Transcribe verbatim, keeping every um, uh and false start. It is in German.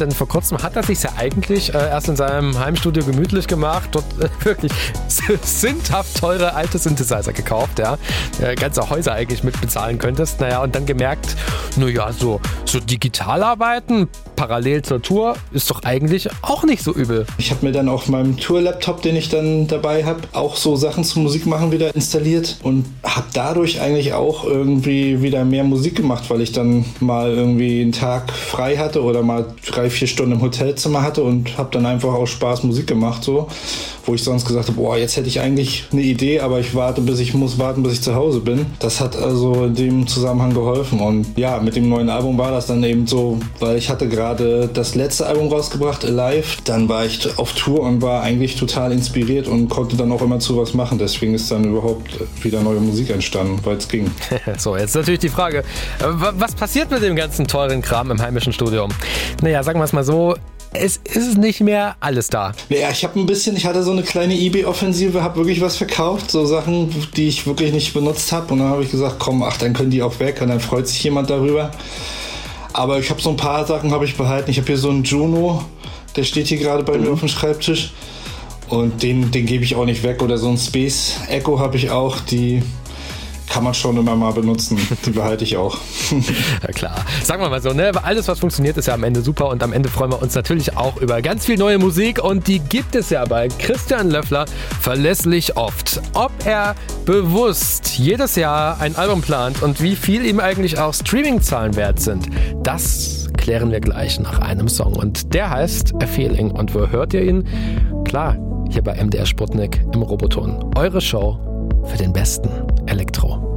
denn vor kurzem hat er sich ja eigentlich äh, erst in seinem Heimstudio gemütlich gemacht, dort äh, wirklich sündhaft teure alte Synthesizer gekauft, ja, äh, ganze Häuser eigentlich mit bezahlen könntest, naja, und dann gemerkt, naja, so, so digital arbeiten, parallel zur Tour, ist doch eigentlich auch nicht so übel. Ich habe mir dann auf meinem Tour-Laptop, den ich dann dabei habe, auch so Sachen zum Musikmachen wieder installiert und habe dadurch eigentlich auch irgendwie wieder mehr Musik gemacht, weil ich dann mal irgendwie einen Tag frei hatte oder mal drei, vier Stunden im Hotelzimmer hatte und habe dann einfach aus Spaß Musik gemacht, so, wo ich sonst gesagt habe, boah, jetzt hätte ich eigentlich eine Idee, aber ich warte, bis ich muss warten, bis ich zu Hause bin. Das hat also in dem Zusammenhang geholfen und ja, mit dem neuen Album war das dann eben so, weil ich hatte gerade das letzte Album rausgebracht, Alive, dann war ich auf Tour und war eigentlich total inspiriert und konnte dann auch immer zu was machen, deswegen ist dann überhaupt wieder neue Musik entstanden, weil es ging. So, jetzt natürlich die Frage, was passiert mit dem ganzen teuren Kram im heimischen Studio? Naja, sagen wir es mal so, es ist nicht mehr alles da. Ja, ich habe ein bisschen, ich hatte so eine kleine eBay-Offensive, habe wirklich was verkauft, so Sachen, die ich wirklich nicht benutzt habe und dann habe ich gesagt, komm, ach, dann können die auch weg und dann freut sich jemand darüber. Aber ich habe so ein paar Sachen habe ich behalten. Ich habe hier so einen Juno, der steht hier gerade bei mhm. mir auf dem Schreibtisch und den, den gebe ich auch nicht weg. Oder so ein Space Echo habe ich auch, die kann man schon immer mal benutzen. Die behalte ich auch. Ja klar. Sagen wir mal so, ne? Alles, was funktioniert, ist ja am Ende super und am Ende freuen wir uns natürlich auch über ganz viel neue Musik und die gibt es ja bei Christian Löffler verlässlich oft. Ob er bewusst jedes Jahr ein Album plant und wie viel ihm eigentlich auch Streaming-Zahlen wert sind, das klären wir gleich nach einem Song und der heißt A Feeling und wo hört ihr ihn? Klar, hier bei M D R Sputnik im Roboton. Eure Show für den besten Elektro.